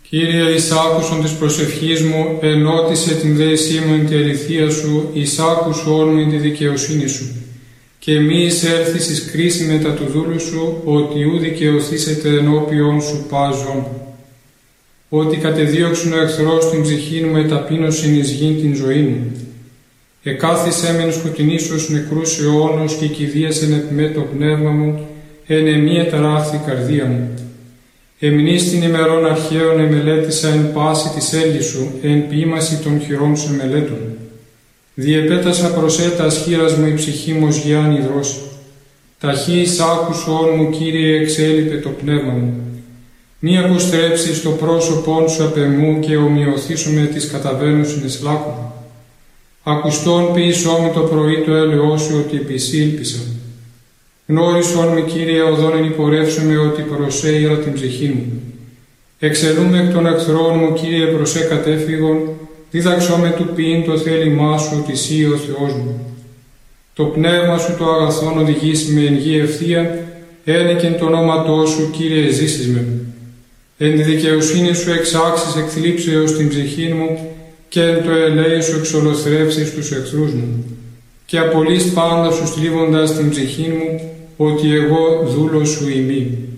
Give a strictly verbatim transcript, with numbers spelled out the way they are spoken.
Κύριε, εις άκουσον της προσευχής μου, ενώτισε την δέησή μου εν τη αληθεία σου, εις άκουσον μου εν τη δικαιοσύνη σου. Και μη εισέλθεις εις κρίση μετά του δούλου σου, ότι ου δικαιωθήσετε ενώπιον σου πάζον. Ότι κατεδίωξουν ο εχθρός την ψυχή μου, εταπείνωσιν εις γην την ζωή μου. Εκάθισέ μεν σκοτεινήσεως νεκρούς αιώνος και κηδίασεν επιμέ το πνεύμα μου, εν εμή εταράχθη καρδία μου. Εμνείς την ημερών αρχαίων εμελέτησα εν πάση της έλγης σου, εν ποίημαση των χειρών σου εμελέτων. Διεπέτασα προσέτας χείρας μου η ψυχή μου ως γιάν υδρώσει. Ταχύς άκουσον μου, Κύριε, εξέλιπε το πνεύμα μου. Μη αποστρέψεις το πρόσωπόν σου απ' εμού και ομοιωθήσου με τις καταβαίνουσιν εις λάκκου. Ακουστόν ποιησό με το πρωί το έλεος σου, ότι επί σύ ήλπισα. Γνώρισον με, Κύριε, οδόν εν υπορεύσομαι, ότι προσέειρα την ψυχή μου. Εξελούμε εκ των εχθρών μου, Κύριε, προσέ κατέφυγον, δίδαξό με του ποιήν το θέλημά σου, ότι σύ ο Θεός μου. Το πνεύμα σου το αγαθόν οδηγήσει με εν γη ευθεία, ένεκεν το ονόματό σου, Κύριε, ζήσεις με. Εν τη δικαιοσύνη σου εξάξεις εκ θλίψεως την ψυχή μου, και εν το ελέη σου εξολοθρεύσεις τους εχθρούς μου. Και απολύς πάντα σου στρίβοντας την ψυχή μου, ότι εγώ δούλος σου ημί.